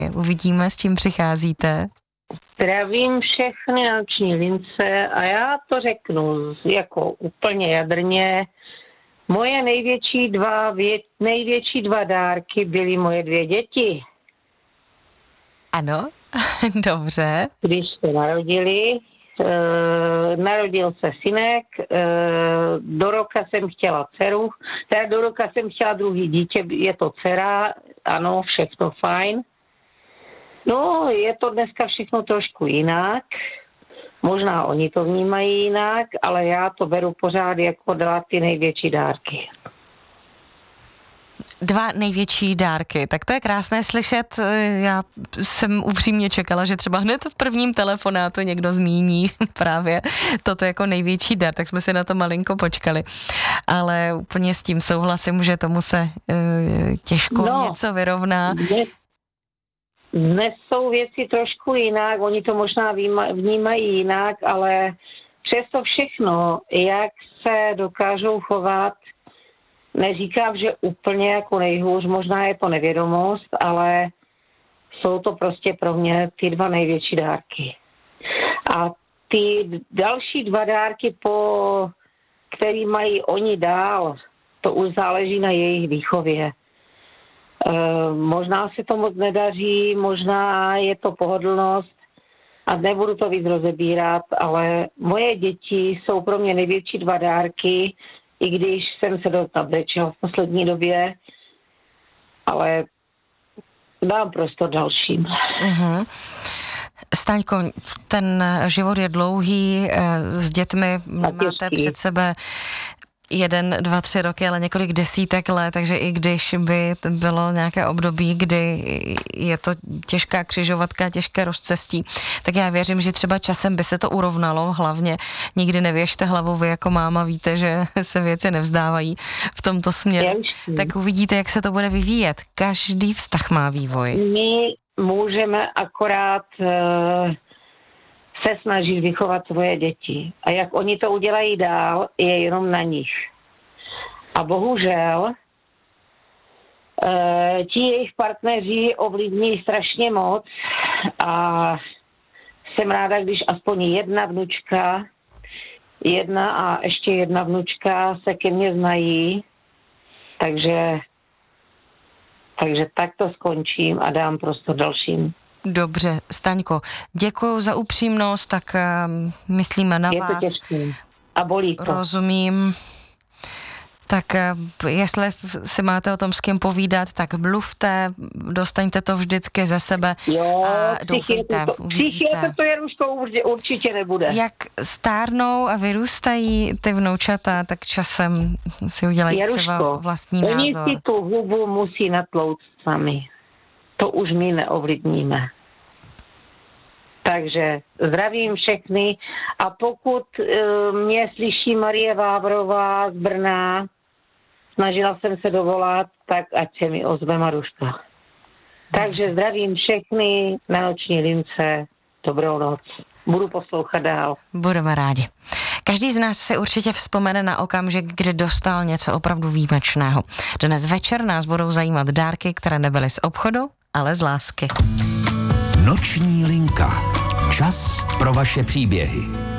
Uvidíme, s čím přicházíte. Zdravím všechny noční lince a já to řeknu jako úplně jadrně. Moje největší dva dárky byly moje 2 děti. Ano, dobře. Když se narodili, narodil se synek, do roka jsem chtěla dceru, teda do roka jsem chtěla druhý dítě, je to dcera, ano, všechno fajn. No, je to dneska všechno trošku jinak, možná oni to vnímají jinak, ale já to beru pořád jako dát ty největší dárky. 2 největší dárky, tak to je krásné slyšet. Já jsem upřímně čekala, že třeba hned v prvním telefonátu někdo zmíní právě toto jako největší dar, tak jsme si na to malinko počkali. Ale úplně s tím souhlasím, že tomu se těžko něco vyrovná. Dnes jsou věci trošku jinak, oni to možná vnímají jinak, ale přesto všechno, jak se dokážou chovat, neříkám, že úplně jako nejhůř, možná je to nevědomost, ale jsou to prostě pro mě ty 2 největší dárky. A ty další 2 dárky, který mají oni dál, to už záleží na jejich výchově. Možná se to moc nedaří, možná je to pohodlnost a nebudu to víc rozebírat, ale moje děti jsou pro mě největší 2 dárky, i když jsem se dost brečela v poslední době, ale dám prostor dalším. Uh-huh. Staňko, ten život je dlouhý, s dětmi máte před sebe 1, 2, 3 roky, ale několik desítek let, takže i když by bylo nějaké období, kdy je to těžká křižovatka, těžké rozcestí, tak já věřím, že třeba časem by se to urovnalo, hlavně nikdy nevěžte hlavu, vy jako máma víte, že se věci nevzdávají v tomto směru, tak uvidíte, jak se to bude vyvíjet. Každý vztah má vývoj. My můžeme akorát se snažit vychovat svoje děti. A jak oni to udělají dál, je jenom na nich. A bohužel ti jejich partneři ovlivní strašně moc a jsem ráda, když aspoň jedna a ještě jedna vnučka se ke mně znají, takže tak to skončím a dám prostor dalším. Dobře, Staňko, děkuju za upřímnost, tak myslíme na vás. Je to těžké a bolí to. Rozumím. Tak jestli si máte o tom s kým povídat, tak mluvte, dostaňte to vždycky ze sebe a doufejte. Psychiatr to Jaruško určitě nebude. Jak stárnou a vyrůstají ty vnoučata, tak časem si udělají Jaruško, třeba vlastní názor. Oni si tu hubu musí natlouct sami. To už my neovlivníme. Takže zdravím všechny a pokud mě slyší Marie Vávrová z Brna, snažila jsem se dovolat, tak ať se mi ozve Maruška. Takže zdravím všechny na noční lince, dobrou noc. Budu poslouchat dál. Budeme rádi. Každý z nás si určitě vzpomene na okamžik, kdy dostal něco opravdu výjimečného. Dnes večer nás budou zajímat dárky, které nebyly z obchodu, ale z lásky. Noční linka. Čas pro vaše příběhy.